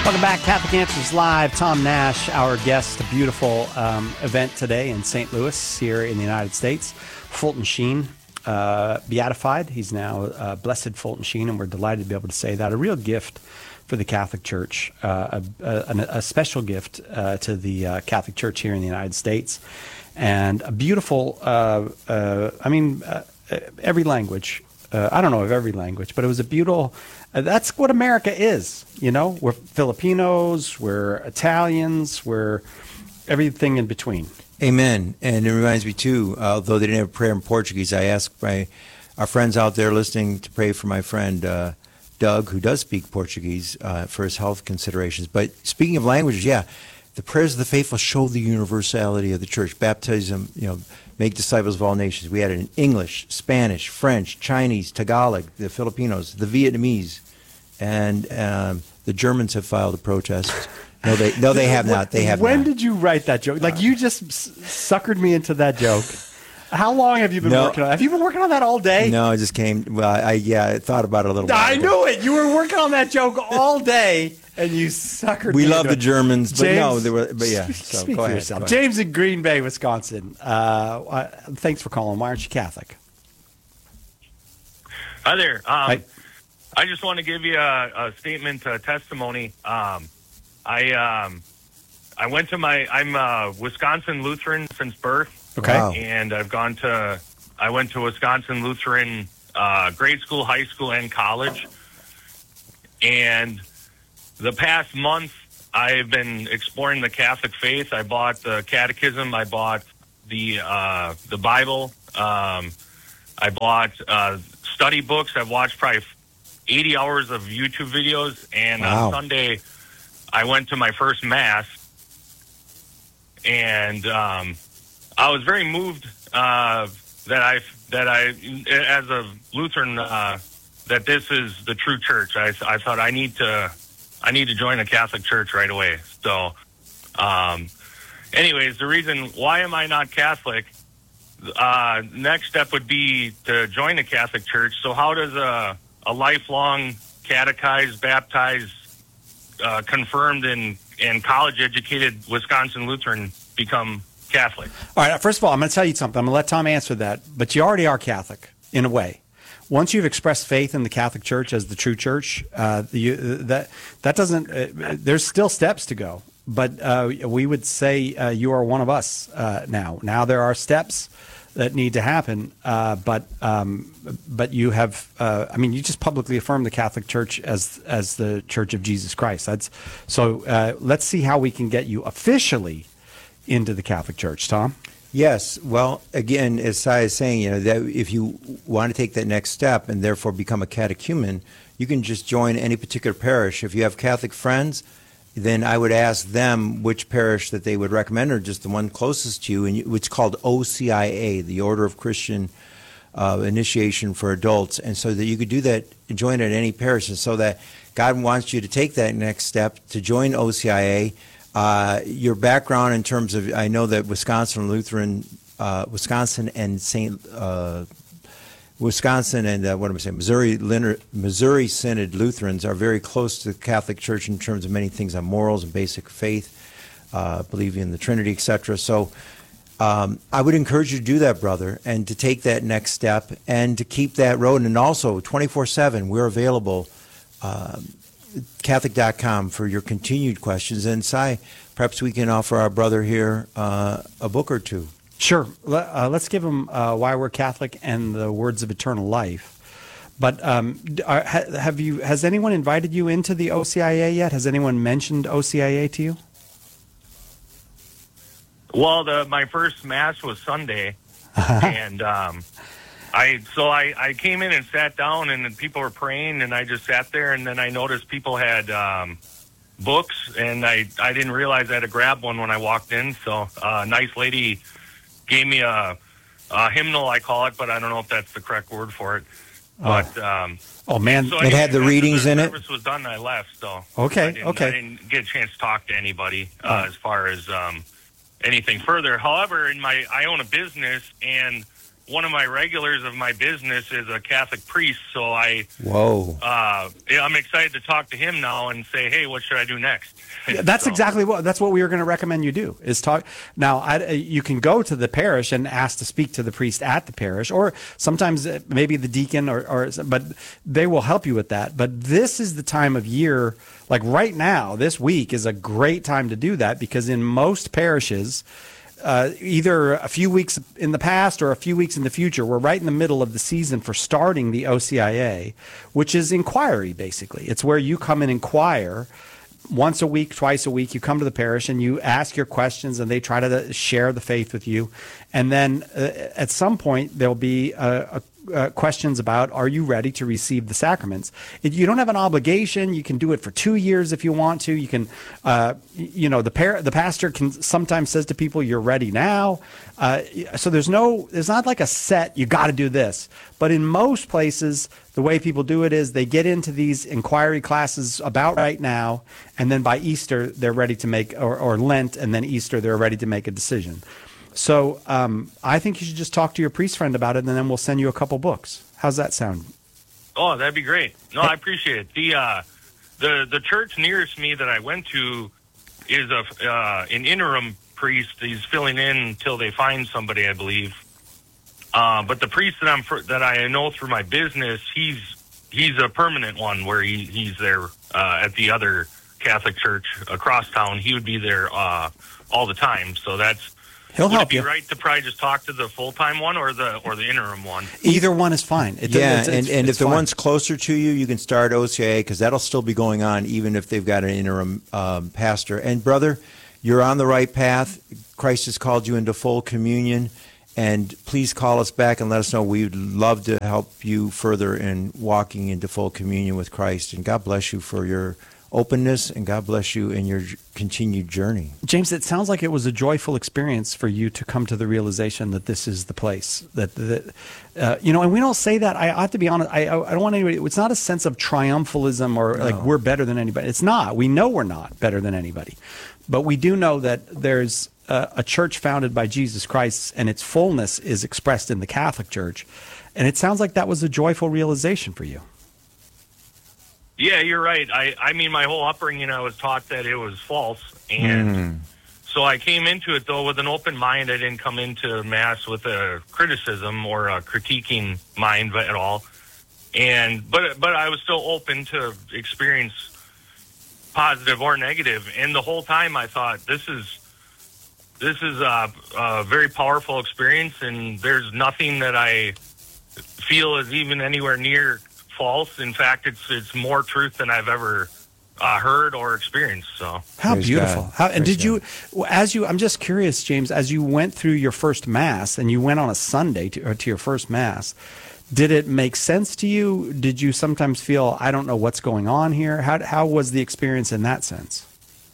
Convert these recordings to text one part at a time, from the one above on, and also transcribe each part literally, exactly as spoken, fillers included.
Welcome back, Catholic Answers Live. Tom Nash, our guest. A beautiful um, event today in Saint Louis, here in the United States. Fulton Sheen, uh, beatified. He's now uh, Blessed Fulton Sheen, and we're delighted to be able to say that. A real gift for the Catholic Church, uh, a, a, a special gift uh, to the uh, Catholic Church here in the United States, and a beautiful, uh, uh, I mean, uh, every language. Uh, I don't know of every language, but it was a beautiful, uh, that's what America is, you know? We're Filipinos, we're Italians, we're everything in between. Amen. And it reminds me, too, uh, although they didn't have prayer in Portuguese, I asked my our friends out there listening to pray for my friend uh, Doug, who does speak Portuguese, uh, for his health considerations. But speaking of languages, yeah, the prayers of the faithful show the universality of the church. Baptism, you know, make disciples of all nations. We had it in English, Spanish, French, Chinese, Tagalog, the Filipinos, the Vietnamese, and um, the Germans have filed a protest. No, they no, they have not. They have when not. When did you write that joke? Like, you just s- suckered me into that joke. How long have you been no, working on it? Have you been working on that all day? No, I just came. Well, I yeah, I thought about it a little bit. I knew it. You were working on that joke all day, and you suckered we me. We love into the it. Germans, but James, no, they were. But yeah, so speak go for ahead, yourself. go ahead. James in Green Bay, Wisconsin. Uh, uh, thanks for calling. Why aren't you Catholic? Hi there. Um, Hi. I just want to give you a, a statement, a testimony. Um, I um, I went to my. I'm a Wisconsin Lutheran since birth. Okay. Wow. And I've gone to. I went to Wisconsin Lutheran uh, grade school, high school, and college. And the past month, I've been exploring the Catholic faith. I bought the Catechism. I bought the uh, the Bible. Um, I bought uh, study books. I've watched probably eighty hours of YouTube videos. And Wow. on Sunday, I went to my first Mass. And um, I was very moved uh, that I that I, as a Lutheran, uh, that this is the true church. I, I thought I need to I need to join a Catholic church right away. So, um, anyways, the reason why am I not Catholic? Uh, next step would be to join a Catholic church. So, how does a a lifelong catechized, baptized, uh, confirmed, and and college educated Wisconsin Lutheran become Catholic? All right. First of all, I'm going to tell you something. I'm going to let Tom answer that. But you already are Catholic in a way. Once you've expressed faith in the Catholic Church as the true church, uh, you, that that doesn't. Uh, there's still steps to go. But uh, we would say uh, you are one of us uh, now. Now there are steps that need to happen. Uh, but um, but you have. Uh, I mean, you just publicly affirmed the Catholic Church as as the Church of Jesus Christ. That's so. Uh, let's see how we can get you officially into the Catholic Church, Tom. Yes. Well, again, as Sai is saying, you know, that if you want to take that next step and therefore become a catechumen, you can just join any particular parish. If you have Catholic friends, then I would ask them which parish that they would recommend, or just the one closest to you. And you, it's called O C I A, the Order of Christian uh, Initiation for Adults. And so that you could do that, join at any parish. And so that God wants you to take that next step to join O C I A. Uh, your background in terms of, I know that Wisconsin Lutheran, uh, Wisconsin and Saint, uh, Wisconsin and uh, what am I saying, Missouri, Missouri Synod Lutherans are very close to the Catholic Church in terms of many things on morals and basic faith, uh, believing in the Trinity, et cetera. So um, I would encourage you to do that, brother, and to take that next step and to keep that road. And also, twenty-four seven, we're available. Um, Catholic dot com for your continued questions. And Sai, perhaps we can offer our brother here uh, a book or two. Sure. Let, uh, let's give him uh, Why We're Catholic and the Words of Eternal Life. But um, are, ha, have you? Has anyone invited you into the O C I A yet? Has anyone mentioned O C I A to you? Well, the, my first Mass was Sunday, and um, I so I, I came in and sat down, and then people were praying, and I just sat there, and then I noticed people had um, books, and I, I didn't realize I had to grab one when I walked in. So uh, a nice lady gave me a, a hymnal, I call it, but I don't know if that's the correct word for it. But um, oh man, so it had the readings the in it. Service was done, and I left. So okay, I didn't, okay. I didn't get a chance to talk to anybody uh, Oh. as far as um, anything further. However, in my I own a business, and one of my regulars of my business is a Catholic priest, so I Whoa. uh, yeah, I'm excited to talk to him now and say, hey, what should I do next? Yeah, that's So- exactly what that's what we were going to recommend you do is talk. Now, I, you can go to the parish and ask to speak to the priest at the parish, or sometimes uh, maybe the deacon, or, or but they will help you with that. But this is the time of year, like right now, this week is a great time to do that because in most parishes, uh, either a few weeks in the past or a few weeks in the future, we're right in the middle of the season for starting the O C I A, which is inquiry basically. It's where you come and inquire. Once a week, twice a week, you come to the parish and you ask your questions and they try to share the faith with you. And then uh, at some point, there'll be uh, uh, questions about, are you ready to receive the sacraments? It, you don't have an obligation. You can do it for two years if you want to. You can, uh, you know, the par- the pastor can sometimes says to people, you're ready now. Uh, so there's no, there's not like a set, you got to do this. But in most places, the way people do it is they get into these inquiry classes about right now, and then by Easter, they're ready to make, or, or Lent, and then Easter, they're ready to make a decision. So um, I think you should just talk to your priest friend about it, and then we'll send you a couple books. How's that sound? Oh, that'd be great. No, I appreciate it. The uh, the the church nearest me that I went to is a uh, an interim priest. He's filling in until they find somebody, I believe. Uh, but the priest that I'm fr- that I know through my business, he's he's a permanent one where he, he's there uh, at the other Catholic church across town. He would be there uh, all the time. So that's He'll would help it be you. right to probably just talk to the full time one or the or the interim one? Either one is fine. It, Yeah, it's- and, it's- and if it's the fine. one's closer to you, you can start O C I A because that'll still be going on even if they've got an interim um, pastor. And brother, you're on the right path. Christ has called you into full communion. And please call us back and let us know. We'd love to help you further in walking into full communion with Christ. And God bless you for your openness, and God bless you in your j- continued journey. James, it sounds like it was a joyful experience for you to come to the realization that this is the place that, that uh, you know, and we don't say that. I have to be honest. I, I don't want anybody, it's not a sense of triumphalism or like we're better than anybody. It's not. We know we're not better than anybody, but we do know that there's a, a church founded by Jesus Christ and its fullness is expressed in the Catholic Church. And it sounds like that was a joyful realization for you. Yeah, you're right. I, I mean, my whole upbringing, I was taught that it was false. And so I came into it, though, with an open mind. I didn't come into Mass with a criticism or a critiquing mind at all. And but but I was still open to experience positive or negative. And the whole time I thought, this is this is a, a very powerful experience, and there's nothing that I feel is even anywhere near false. In fact, it's it's more truth than I've ever uh, heard or experienced. So How Praise beautiful. God. How, and Praise did you, as you, I'm just curious, James, as you went through your first Mass and you went on a Sunday to, or to your first Mass, did it make sense to you? Did you sometimes feel, I don't know what's going on here? How, how was the experience in that sense?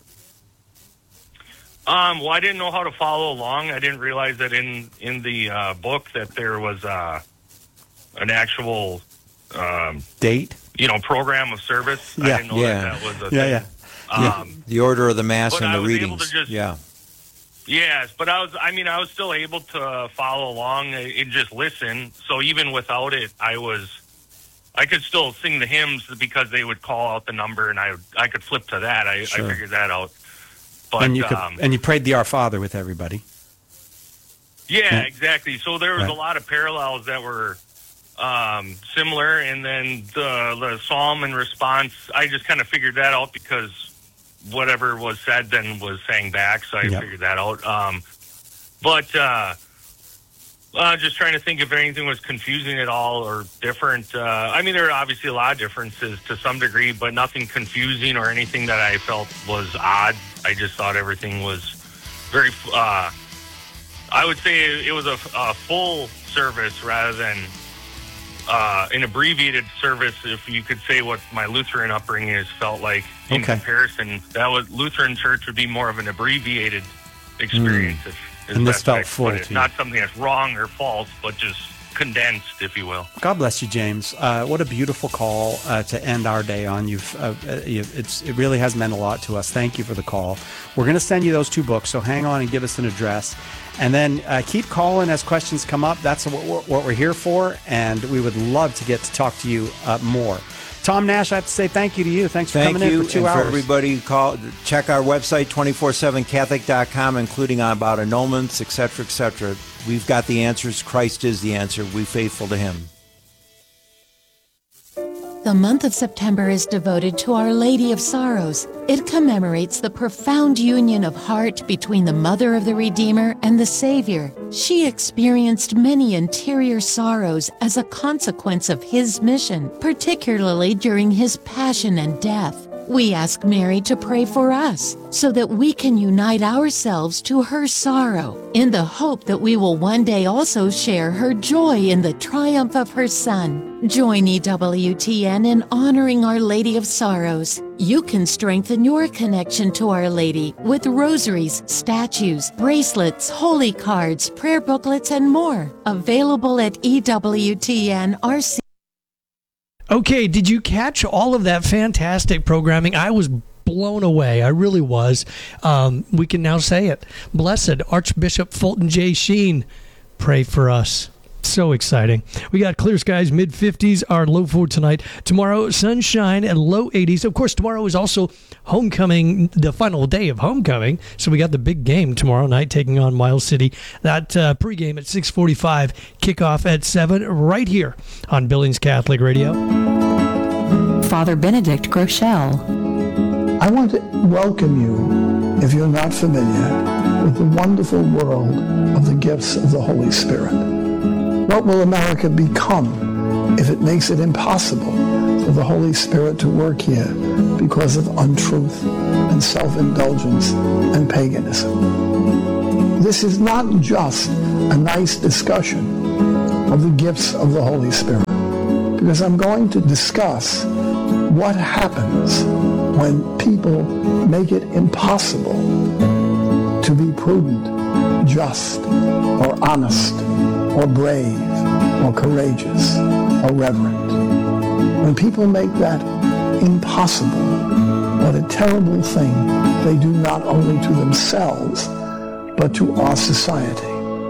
Um, well, I didn't know how to follow along. I didn't realize that in in the uh, book that there was uh, an actual, um, Date? you know, program of service. Yeah, I didn't know yeah. that that was a Yeah, thing. yeah. Um, The order of the Mass But and I the was able readings. to just- yeah. Yes, but I was, I mean, I was still able to follow along and just listen. So even without it, I was, I could still sing the hymns because they would call out the number and I, I could flip to that. I, Sure. I figured that out. But, and you could, um, and you prayed the Our Father with everybody. yeah, Yeah. exactly. So there was Right. a lot of parallels that were um, similar. And then the, the psalm and response, I just kind of figured that out because whatever was said then was sang back. So I Yep. figured that out. Um, but, uh, Uh, just trying to think if anything was confusing at all or different. Uh, I mean, there are obviously a lot of differences to some degree, but nothing confusing or anything that I felt was odd. I just thought everything was very, uh, I would say it was a, a full service rather than uh, an abbreviated service, if you could say what my Lutheran upbringing has felt like in Okay. comparison. That was Lutheran church would be more of an abbreviated experience. If, And this best way felt to full put it. to you. Not something that's wrong or false, but just condensed, if you will. God bless you, James. Uh, what a beautiful call uh, to end our day on. You've, uh, uh, you've, it's, it really has meant a lot to us. Thank you for the call. We're going to send you those two books, so hang on and give us an address. And then uh, keep calling as questions come up. That's what we're, what we're here for, and we would love to get to talk to you uh, more. Tom Nash, I have to say thank you to you. Thanks for Thank coming you. in for two and hours. For everybody, call, check our website, two forty-seven catholic dot com, including about annulments, et cetera, et cetera. We've got the answers. Christ is the answer. We're faithful to him. The month of September is devoted to Our Lady of Sorrows. It commemorates the profound union of heart between the Mother of the Redeemer and the Savior. She experienced many interior sorrows as a consequence of his mission, particularly during his passion and death. We ask Mary to pray for us so that we can unite ourselves to her sorrow in the hope that we will one day also share her joy in the triumph of her Son. Join E W T N in honoring Our Lady of Sorrows. You can strengthen your connection to Our Lady with rosaries, statues, bracelets, holy cards, prayer booklets, and more. Available at E W T N R C. Okay, did you catch all of that fantastic programming? I was blown away. I really was. Um, we can now say it. Blessed Archbishop Fulton J. Sheen, pray for us. So exciting. We got clear skies, mid fifties, our low for tonight. Tomorrow, sunshine and low eighties. Of course, tomorrow is also homecoming, the final day of homecoming. So we got the big game tomorrow night taking on Miles City. That uh, pregame at six forty-five, kickoff at seven, right here on Billings Catholic Radio. Father Benedict Groeschel. I want to welcome you, if you're not familiar, with the wonderful world of the gifts of the Holy Spirit. What will America become if it makes it impossible for the Holy Spirit to work here because of untruth and self-indulgence and paganism? This is not just a nice discussion of the gifts of the Holy Spirit, because I'm going to discuss what happens when people make it impossible to be prudent, just, or honest, or brave, or courageous, or reverent. When people make that impossible, what a terrible thing they do not only to themselves, but to our society.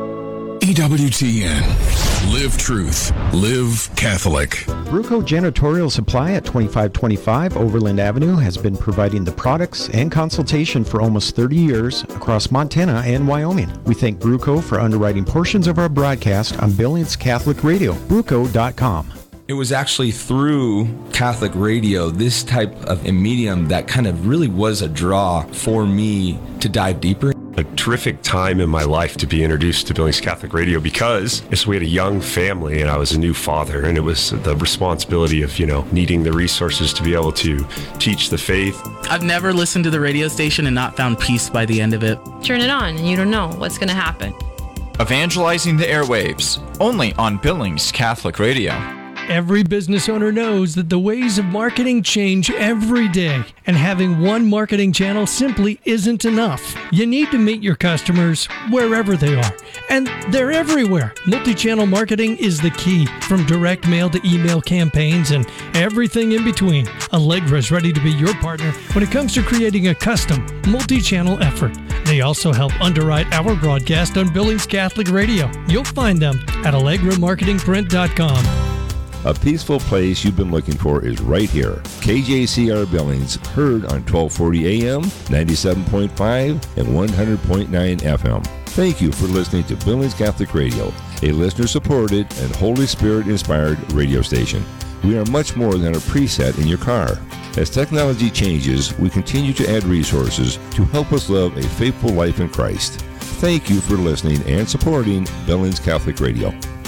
E W T N. Live truth. Live Catholic. Bruco Janitorial Supply at twenty-five twenty-five Overland Avenue has been providing the products and consultation for almost thirty years across Montana and Wyoming. We thank Bruco for underwriting portions of our broadcast on Billings Catholic Radio. Bruco dot com. It was actually through Catholic radio, this type of a medium, that kind of really was a draw for me to dive deeper. A terrific time in my life to be introduced to Billings Catholic Radio, because yes, we had a young family and I was a new father, and it was the responsibility of, you know, needing the resources to be able to teach the faith. I've never listened to the radio station and not found peace by the end of it. Turn it on and you don't know what's going to happen. Evangelizing the airwaves, only on Billings Catholic Radio. Every business owner knows that the ways of marketing change every day, and having one marketing channel simply isn't enough. You need to meet your customers wherever they are, and they're everywhere. Multi-channel marketing is the key, from direct mail to email campaigns and everything in between. Allegra is ready to be your partner when it comes to creating a custom multi-channel effort. They also help underwrite our broadcast on Billings Catholic Radio. You'll find them at allegra marketing print dot com. A peaceful place you've been looking for is right here. K J C R Billings, heard on twelve forty A M, ninety-seven point five, and one hundred point nine F M. Thank you for listening to Billings Catholic Radio, a listener-supported and Holy Spirit-inspired radio station. We are much more than a preset in your car. As technology changes, we continue to add resources to help us live a faithful life in Christ. Thank you for listening and supporting Billings Catholic Radio.